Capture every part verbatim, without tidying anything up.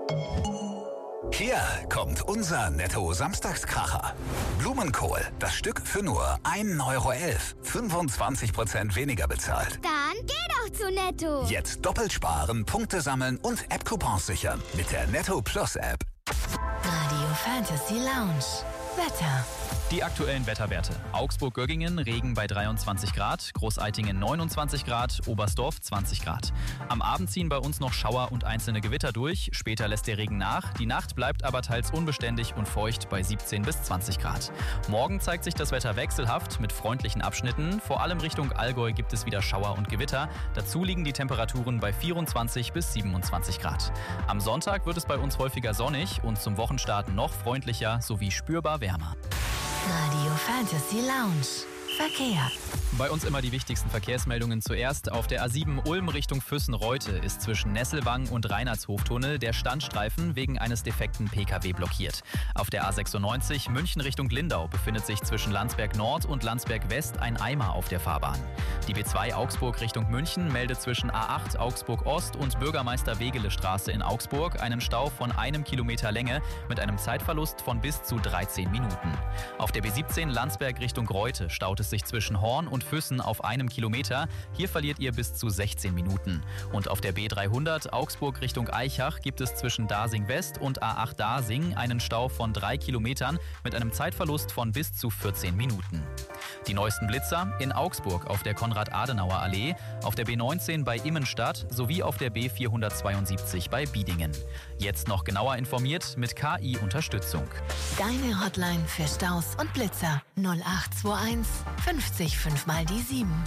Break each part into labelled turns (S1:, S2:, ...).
S1: Hier kommt unser Netto-Samstagskracher. Blumenkohl, das Stück für nur ein Euro elf. fünfundzwanzig Prozent weniger bezahlt.
S2: Dann geh doch zu Netto.
S1: Jetzt doppelt sparen, Punkte sammeln und App-Coupons sichern mit der Netto Plus App.
S3: Radio Fantasy Lounge. Wetter.
S4: Die aktuellen Wetterwerte. Augsburg-Göggingen, Regen bei dreiundzwanzig Grad, Großeitingen neunundzwanzig Grad, Oberstdorf zwanzig Grad. Am Abend ziehen bei uns noch Schauer und einzelne Gewitter durch, später lässt der Regen nach, die Nacht bleibt aber teils unbeständig und feucht bei siebzehn bis zwanzig Grad. Morgen zeigt sich das Wetter wechselhaft mit freundlichen Abschnitten, vor allem Richtung Allgäu gibt es wieder Schauer und Gewitter, dazu liegen die Temperaturen bei vierundzwanzig bis siebenundzwanzig Grad. Am Sonntag wird es bei uns häufiger sonnig und zum Wochenstart noch freundlicher sowie spürbar wärmer.
S3: Radio Fantasy Lounge. Verkehr.
S4: Bei uns immer die wichtigsten Verkehrsmeldungen zuerst. Auf der A sieben Ulm Richtung Füssen-Reute ist zwischen Nesselwang und Reinhardshoftunnel der Standstreifen wegen eines defekten P K W blockiert. Auf der A sechsundneunzig München Richtung Lindau befindet sich zwischen Landsberg Nord und Landsberg West ein Eimer auf der Fahrbahn. Die B zwei Augsburg Richtung München meldet zwischen A acht Augsburg Ost und Bürgermeister-Wegele-Straße in Augsburg einen Stau von einem Kilometer Länge mit einem Zeitverlust von bis zu dreizehn Minuten. Auf der B siebzehn Landsberg Richtung Reute staut es sich zwischen Horn und Füssen auf einem Kilometer. Hier verliert ihr bis zu sechzehn Minuten. Und auf der B dreihundert Augsburg Richtung Aichach gibt es zwischen Dasing West und A acht Dasing einen Stau von drei Kilometern mit einem Zeitverlust von bis zu vierzehn Minuten. Die neuesten Blitzer in Augsburg auf der Konrad-Adenauer-Allee, auf der B neunzehn bei Immenstadt sowie auf der B vierhundertzweiundsiebzig bei Biedingen. Jetzt noch genauer informiert mit K I-Unterstützung.
S3: Deine Hotline für Staus und Blitzer null acht zwei eins fünfzig fünf mal die sieben.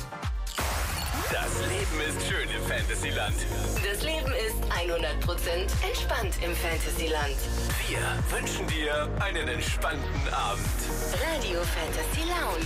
S5: Das Leben ist schön im Fantasyland.
S6: Das Leben ist hundert Prozent entspannt im Fantasyland.
S5: Wir wünschen dir einen entspannten Abend.
S6: Radio Fantasy Lounge.